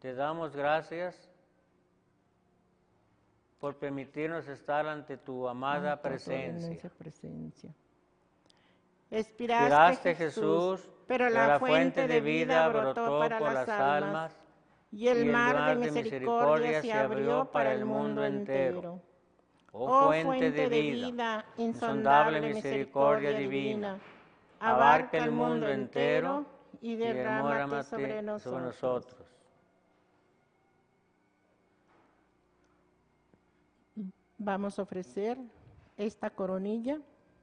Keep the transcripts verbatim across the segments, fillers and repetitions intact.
Te damos gracias por permitirnos estar ante tu amada ante tu presencia. inmensa presencia. Expiraste, Expiraste, Jesús, Jesús, pero la fuente de vida brotó para las almas, y el mar de misericordia se abrió para el mundo entero. Oh fuente de vida, insondable misericordia divina, abarca el mundo entero y derrámate sobre nosotros. Vamos a ofrecer esta coronilla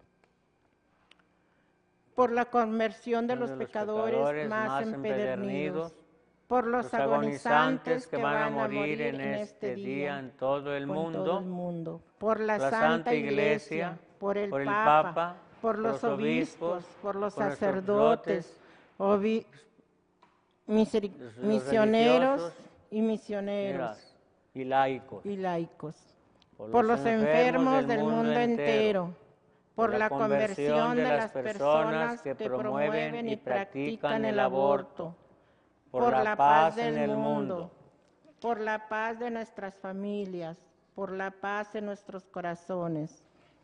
por la conversión de los, de los pecadores, pecadores más, más empedernidos, por los, los agonizantes que van a morir en este día en todo el, mundo, todo el mundo, por la, la Santa Iglesia, por el, por el Papa, Papa, por los obispos, por los por sacerdotes, obi, miseri, los misioneros y misioneros y laicos, y laicos, por, por los, los enfermos del mundo entero, por la conversión de las personas que promueven y practican el aborto, por la paz en el mundo, por la paz de nuestras familias, por la paz en nuestros corazones.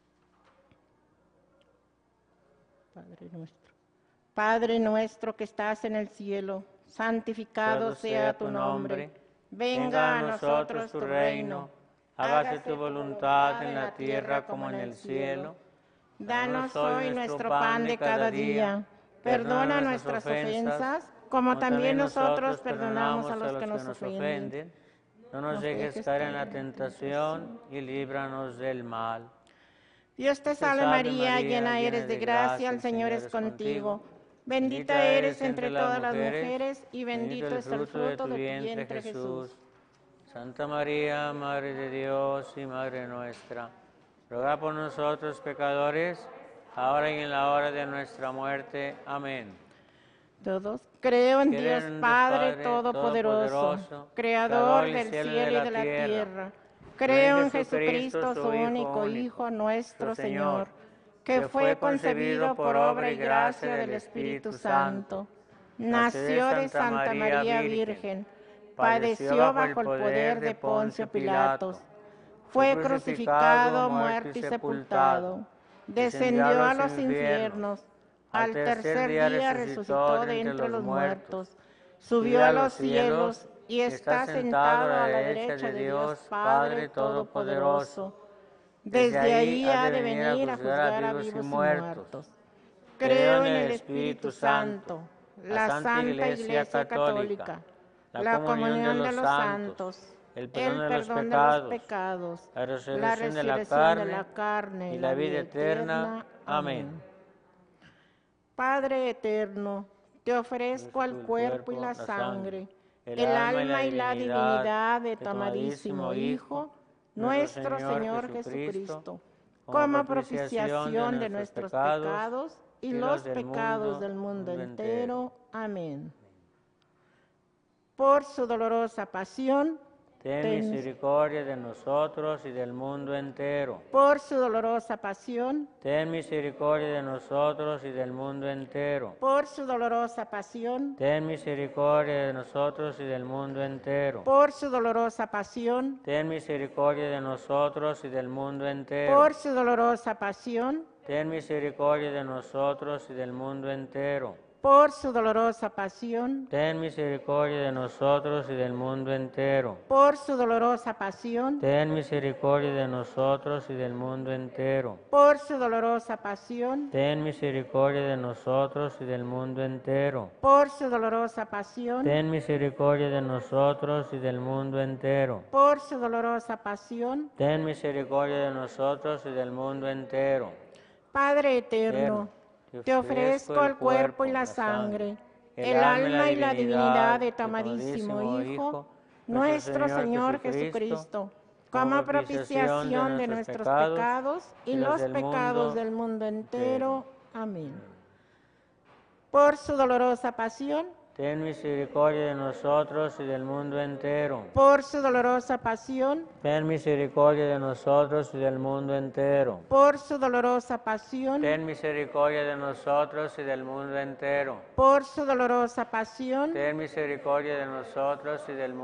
Padre nuestro, Padre nuestro que estás en el cielo, santificado sea tu nombre, venga a nosotros tu reino, hágase tu voluntad en la tierra como en el cielo. Danos hoy nuestro pan de cada día, perdona nuestras ofensas, como también nosotros perdonamos a los que nos ofenden. No nos dejes caer en la tentación y líbranos del mal. Dios te salve María, llena eres de gracia, el Señor es contigo. Bendita eres entre todas las mujeres y bendito es el fruto de tu vientre, Jesús. Santa María, Madre de Dios y Madre nuestra, ruega por nosotros pecadores, ahora y en la hora de nuestra muerte. Amén. Todos creo en Dios Padre, Padre Todopoderoso, Todopoderoso, Creador del cielo y de la, de la tierra. tierra. Creo en Jesucristo, su único Hijo, nuestro Señor, que fue concebido por obra y gracia del Espíritu Santo. Nació de Santa María Virgen, padeció bajo el poder de Poncio Pilatos, fue crucificado, muerto y sepultado, descendió a los infiernos, al tercer día resucitó de entre los muertos, subió a los cielos y está sentado a la derecha de Dios Padre Todopoderoso. Desde ahí ha de venir a juzgar a vivos y muertos. Creo en el Espíritu Santo, la Santa Iglesia Católica, la comunión de los santos, el perdón de los pecados, la resurrección de la carne y la vida eterna. Amén. Padre eterno, te ofrezco el cuerpo y la sangre, el alma y la divinidad de tu amadísimo Hijo, nuestro Señor Jesucristo, como propiciación de nuestros pecados y los pecados del mundo entero. Amén. Por su dolorosa pasión, ten misericordia de nosotros y del mundo entero. Por su dolorosa pasión, ten misericordia de nosotros y del mundo entero. Por su dolorosa pasión, ten misericordia de nosotros y del mundo entero. Por su dolorosa pasión, ten misericordia de nosotros y del mundo entero. Por su dolorosa pasión, ten misericordia de nosotros y del mundo entero. Por su dolorosa pasión, ten misericordia de nosotros y del mundo entero. Por su dolorosa pasión, ten misericordia de nosotros y del mundo entero. Por su dolorosa pasión, ten misericordia de nosotros y del mundo entero. Por su dolorosa pasión, ten misericordia de nosotros y del mundo entero. Por su dolorosa pasión, ten misericordia de nosotros y del mundo entero. Padre eterno, te ofrezco el cuerpo y la sangre, el alma y la divinidad de tu amadísimo Hijo, nuestro Señor Jesucristo, como propiciación de nuestros pecados y los pecados del mundo entero. Amén. Por su dolorosa pasión, ten misericordia de nosotros y del mundo entero. Por su dolorosa pasión, ten misericordia de nosotros y del mundo entero. Por su dolorosa pasión, ten misericordia de nosotros y del mundo entero. Por su dolorosa pasión, ten misericordia de nosotros y del mundo